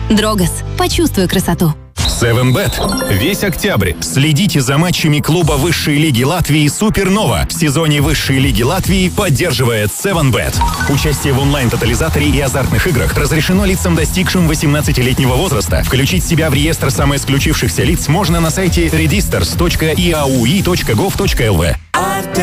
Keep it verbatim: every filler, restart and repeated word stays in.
Дрогос. Почувствуй красоту. севен бет. Весь октябрь следите за матчами клуба высшей лиги Латвии «Супернова». В сезоне высшей лиги Латвии поддерживает севен бет. Участие в онлайн-тотализаторе и азартных играх разрешено лицам, достигшим восемнадцатилетнего возраста. Включить себя в реестр самоисключившихся лиц можно на сайте redisters точка и эй ю и точка гов точка эл ви.